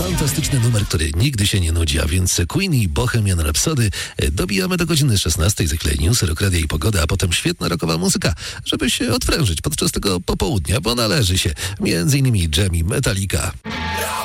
Fantastyczny numer, który nigdy się nie nudzi, a więc Queen i Bohemian Rhapsody. Dobijamy do godziny 16, za chwilę newsy, Rock Radio i pogoda, a potem świetna rockowa muzyka, żeby się odprężyć podczas tego popołudnia, bo należy się. Między innymi Jamie, Metallica.